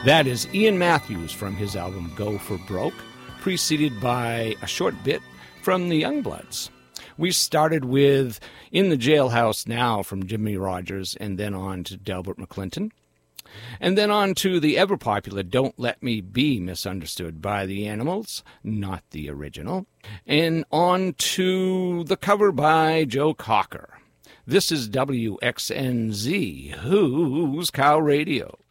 That is Ian Matthews from his album Go for Broke, preceded by a short bit from the Youngbloods. We started with In the Jailhouse Now from Jimmy Rogers, and then on to Delbert McClinton. And then on to the ever-popular Don't Let Me Be Misunderstood by the Animals, not the original. And on to the cover by Joe Cocker. This is WXNZ, Who's Cow Radio.